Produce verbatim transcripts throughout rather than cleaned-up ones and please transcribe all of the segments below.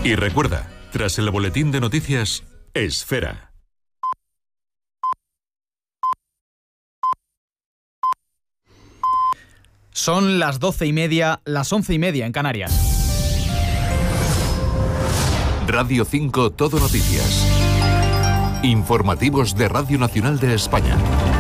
Y recuerda, tras el boletín de noticias, Esfera. Son las doce y media, las once y media en Canarias. Radio cinco Todo Noticias. Informativos de Radio Nacional de España.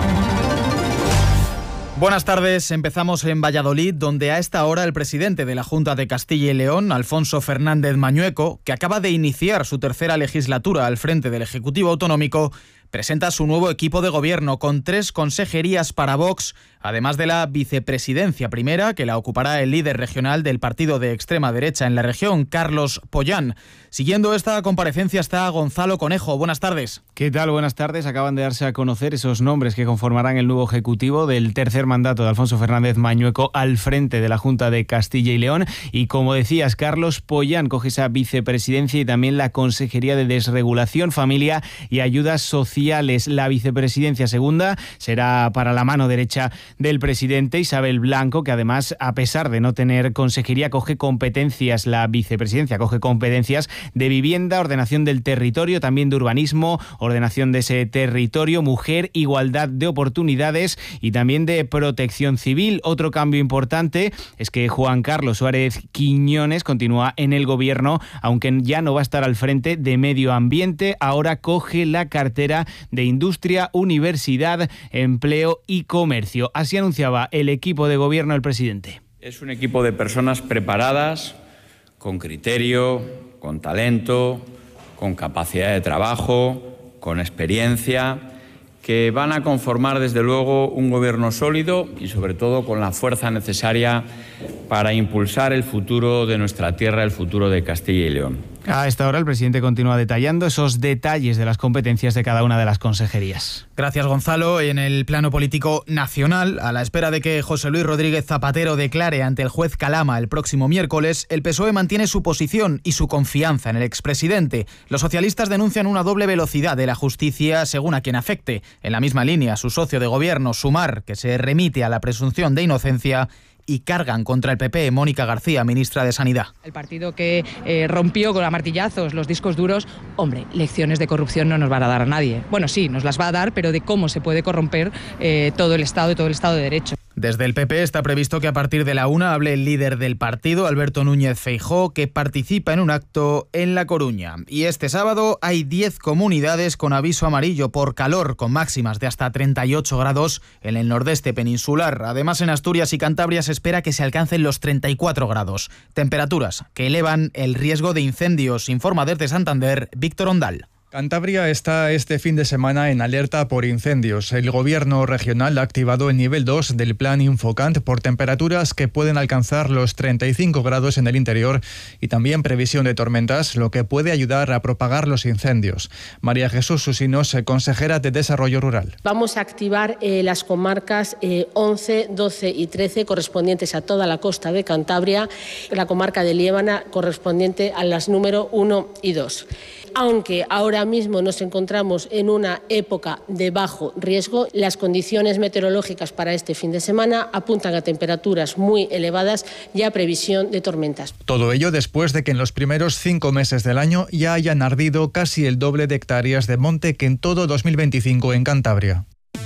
Buenas tardes, empezamos en Valladolid, donde a esta hora el presidente de la Junta de Castilla y León, Alfonso Fernández Mañueco, que acaba de iniciar su tercera legislatura al frente del Ejecutivo Autonómico, presenta su nuevo equipo de gobierno con tres consejerías para Vox, además de la vicepresidencia primera, que la ocupará el líder regional del partido de extrema derecha en la región, Carlos Pollán. Siguiendo esta comparecencia está Gonzalo Conejo. Buenas tardes. ¿Qué tal? Buenas tardes. Acaban de darse a conocer esos nombres que conformarán el nuevo ejecutivo del tercer mandato de Alfonso Fernández Mañueco al frente de la Junta de Castilla y León. Y como decías, Carlos Pollán coge esa vicepresidencia y también la Consejería de Desregulación, Familia y Ayudas Sociales. La vicepresidencia segunda será para la mano derecha del presidente, Isabel Blanco, que además, a pesar de no tener consejería, coge competencias, la vicepresidencia coge competencias de vivienda, ordenación del territorio, también de urbanismo, ordenación de ese territorio, mujer, igualdad de oportunidades y también de protección civil. Otro cambio importante es que Juan Carlos Suárez Quiñones continúa en el gobierno, aunque ya no va a estar al frente de medio ambiente, ahora coge la cartera de Industria, Universidad, Empleo y Comercio. Así anunciaba el equipo de gobierno el presidente. Es un equipo de personas preparadas, con criterio, con talento, con capacidad de trabajo, con experiencia, que van a conformar desde luego un gobierno sólido y sobre todo con la fuerza necesaria para impulsar el futuro de nuestra tierra, el futuro de Castilla y León. A esta hora el presidente continúa detallando esos detalles de las competencias de cada una de las consejerías. Gracias, Gonzalo. En el plano político nacional, a la espera de que José Luis Rodríguez Zapatero declare ante el juez Calama el próximo miércoles, el P S O E mantiene su posición y su confianza en el expresidente. Los socialistas denuncian una doble velocidad de la justicia según a quien afecte. En la misma línea, su socio de gobierno, Sumar, que se remite a la presunción de inocencia, y cargan contra el P P, Mónica García, ministra de Sanidad. El partido que eh, rompió con a martillazos los discos duros, hombre, lecciones de corrupción no nos van a dar a nadie. Bueno, sí, nos las va a dar, pero de cómo se puede corromper eh, todo el Estado y todo el Estado de Derecho. Desde el P P está previsto que a partir de la una hable el líder del partido, Alberto Núñez Feijóo, que participa en un acto en La Coruña. Y este sábado hay diez comunidades con aviso amarillo por calor, con máximas de hasta treinta y ocho grados en el nordeste peninsular. Además, en Asturias y Cantabria se espera que se alcancen los treinta y cuatro grados. Temperaturas que elevan el riesgo de incendios, informa desde Santander Víctor Ondal. Cantabria está este fin de semana en alerta por incendios. El gobierno regional ha activado el nivel dos del plan Infocant por temperaturas que pueden alcanzar los treinta y cinco grados en el interior y también previsión de tormentas, lo que puede ayudar a propagar los incendios. María Jesús Susinos, consejera de Desarrollo Rural. Vamos a activar eh, las comarcas eh, once, doce y trece correspondientes a toda la costa de Cantabria, la comarca de Liébana correspondiente a las número uno y dos. Aunque ahora mismo nos encontramos en una época de bajo riesgo, las condiciones meteorológicas para este fin de semana apuntan a temperaturas muy elevadas y a previsión de tormentas. Todo ello después de que en los primeros cinco meses del año ya hayan ardido casi el doble de hectáreas de monte que en todo dos mil veinticinco en Cantabria.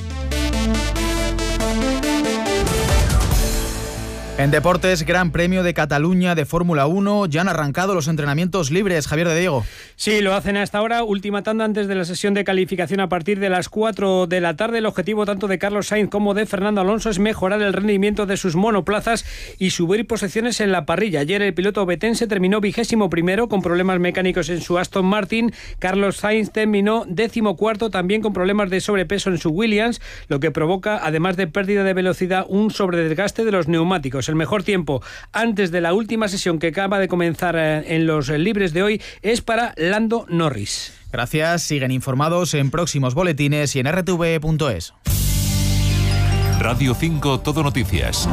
En deportes, Gran Premio de Cataluña de Fórmula uno, ya han arrancado los entrenamientos libres. Javier de Diego. Sí, lo hacen a esta hora, última tanda antes de la sesión de calificación a partir de las cuatro de la tarde. El objetivo tanto de Carlos Sainz como de Fernando Alonso es mejorar el rendimiento de sus monoplazas y subir posiciones en la parrilla. Ayer el piloto betense terminó vigésimo primero con problemas mecánicos en su Aston Martin. Carlos Sainz terminó décimo cuarto también con problemas de sobrepeso en su Williams, lo que provoca, además de pérdida de velocidad, un sobredesgaste de los neumáticos. El mejor tiempo antes de la última sesión que acaba de comenzar en los libres de hoy es para Lando Norris. Gracias, siguen informados en próximos boletines y en r t v punto es. Radio cinco Todo Noticias.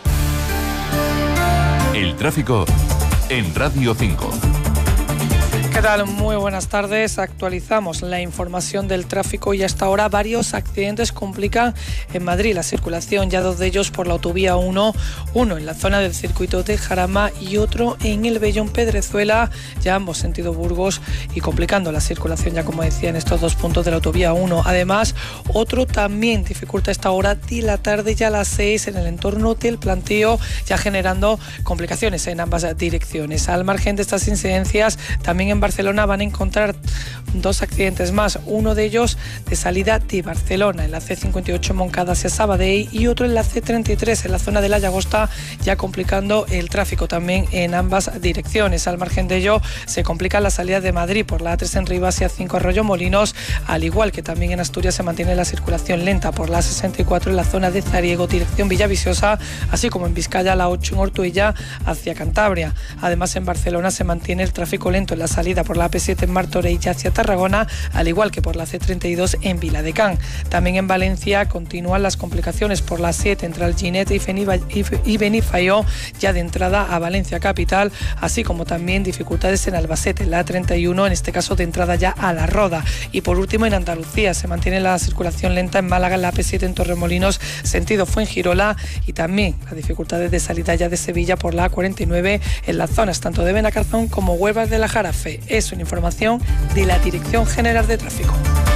El tráfico en Radio cinco. ¿Qué tal? Muy buenas tardes. Actualizamos la información del tráfico y hasta ahora varios accidentes complican en Madrid la circulación, ya dos de ellos por la autovía uno, uno en la zona del circuito de Jarama y otro en el Bellón Pedrezuela, ya ambos sentido Burgos, y complicando la circulación, ya como decía, en estos dos puntos de la autovía uno. Además, otro también dificulta esta hora de la tarde, ya a las seis, en el entorno del Planteo, ya generando complicaciones en ambas direcciones. Al margen de estas incidencias, también en Barcelona van a encontrar dos accidentes más, uno de ellos de salida de Barcelona, en la ce cincuenta y ocho Moncada hacia Sabadell, y otro en la ce treinta y tres en la zona de la Llagosta, ya complicando el tráfico también en ambas direcciones. Al margen de ello, se complica la salida de Madrid por la a tres en Rivas hacia cinco Arroyo Molinos, al igual que también en Asturias se mantiene la circulación lenta por la sesenta y cuatro en la zona de Zariego, dirección Villaviciosa, así como en Vizcaya la ocho en Ortuella hacia Cantabria. Además, en Barcelona se mantiene el tráfico lento en la salida por la a pe siete en Martorell hacia Tarragona, al igual que por la ce treinta y dos en Viladecán. También en Valencia continúan las complicaciones por la siete entre Alginet y Benifaió, ya de entrada a Valencia capital, así como también dificultades en Albacete, la a treinta y uno, en este caso de entrada ya a La Roda. Y por último, en Andalucía se mantiene la circulación lenta en Málaga, en la a pe siete en Torremolinos, sentido Fuengirola, y también las dificultades de salida ya de Sevilla por la a cuarenta y nueve en las zonas tanto de Benacarzón como Huelvas de la Jarafe. Es una información de la Dirección General de Tráfico.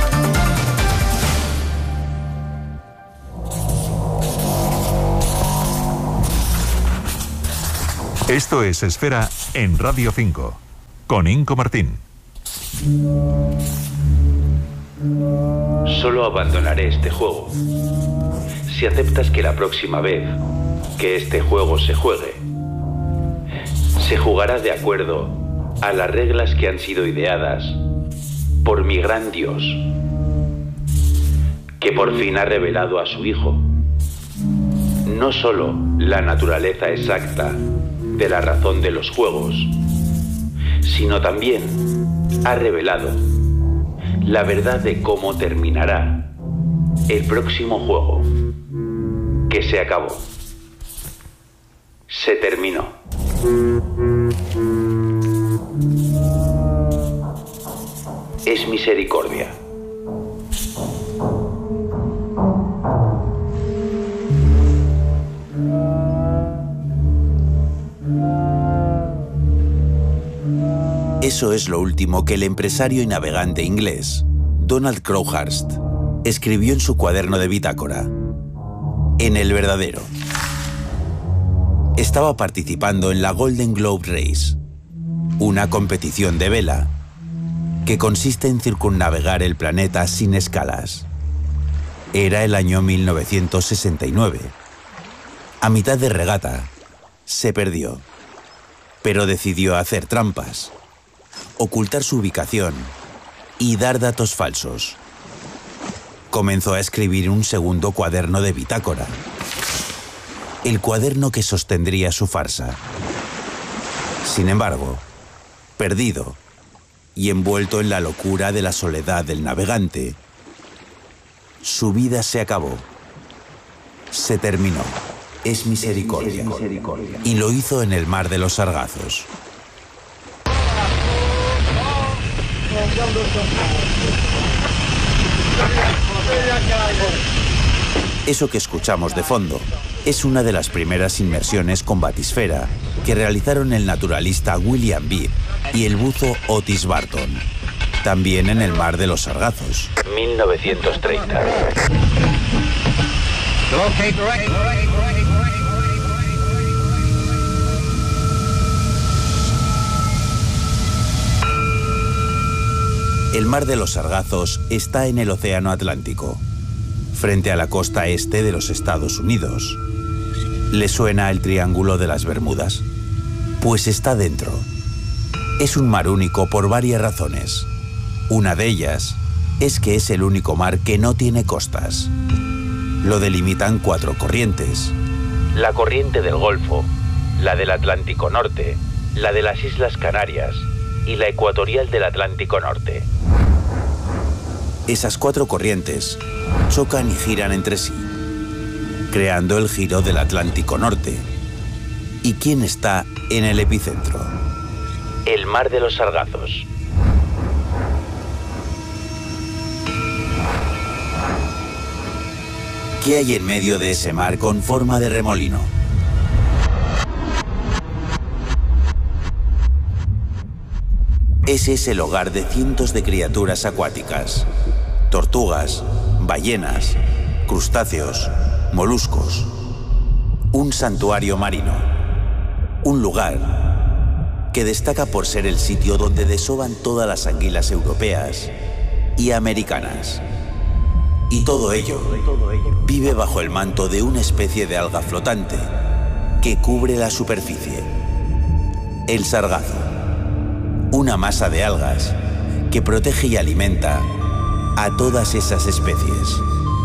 Esto es Esfera en Radio cinco, con Inco Martín. Solo abandonaré este juego si aceptas que la próxima vez que este juego se juegue, se jugará de acuerdo a las reglas que han sido ideadas por mi gran Dios, que por fin ha revelado a su Hijo no solo la naturaleza exacta de la razón de los juegos, sino también ha revelado la verdad de cómo terminará el próximo juego, que se acabó. Se terminó. Es misericordia. Eso es lo último que el empresario y navegante inglés Donald Crowhurst escribió en su cuaderno de bitácora. En el verdadero. Estaba participando en la Golden Globe Race, una competición de vela que consiste en circunnavegar el planeta sin escalas. Era el año mil novecientos sesenta y nueve. A mitad de regata, se perdió, pero decidió hacer trampas, ocultar su ubicación y dar datos falsos. Comenzó a escribir un segundo cuaderno de bitácora, el cuaderno que sostendría su farsa. Sin embargo, perdido y envuelto en la locura de la soledad del navegante, su vida se acabó, se terminó. Es misericordia. Y lo hizo en el mar de los Sargazos. Eso que escuchamos de fondo es una de las primeras inmersiones con batisfera que realizaron el naturalista William Beebe y el buzo Otis Barton, también en el mar de los Sargazos. mil novecientos treinta. El mar de los Sargazos está en el Océano Atlántico, frente a la costa este de los Estados Unidos. ¿Le suena el Triángulo de las Bermudas? Pues está dentro. Es un mar único por varias razones. Una de ellas es que es el único mar que no tiene costas. Lo delimitan cuatro corrientes. La corriente del Golfo, la del Atlántico Norte, la de las Islas Canarias y la ecuatorial del Atlántico Norte. Esas cuatro corrientes chocan y giran entre sí, creando el giro del Atlántico Norte. ¿Y quién está en el epicentro? El mar de los Sargazos. ¿Qué hay en medio de ese mar con forma de remolino? Ese es el hogar de cientos de criaturas acuáticas. Tortugas, ballenas, crustáceos, moluscos. Un santuario marino. Un lugar que destaca por ser el sitio donde desovan todas las anguilas europeas y americanas. Y todo ello vive bajo el manto de una especie de alga flotante que cubre la superficie. El sargazo. Una masa de algas que protege y alimenta a todas esas especies.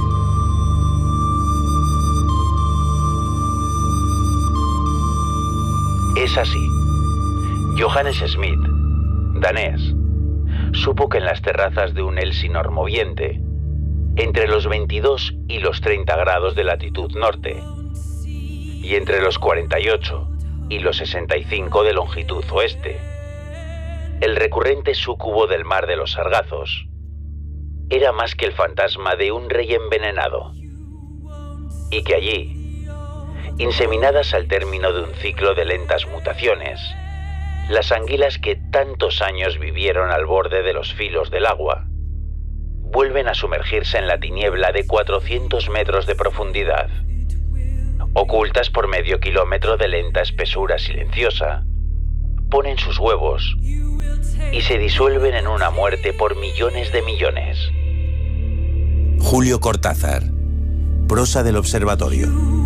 Es así. Johannes Smith, danés, supo que en las terrazas de un Elsinor moviente, entre los veintidós y los treinta grados de latitud norte, y entre los cuarenta y ocho y los sesenta y cinco de longitud oeste, el recurrente súcubo del mar de los sargazos era más que el fantasma de un rey envenenado, y que allí, inseminadas al término de un ciclo de lentas mutaciones, las anguilas que tantos años vivieron al borde de los filos del agua vuelven a sumergirse en la tiniebla de cuatrocientos metros de profundidad, ocultas por medio kilómetro de lenta espesura silenciosa, ponen sus huevos y se disuelven en una muerte por millones de millones. Julio Cortázar, prosa del Observatorio.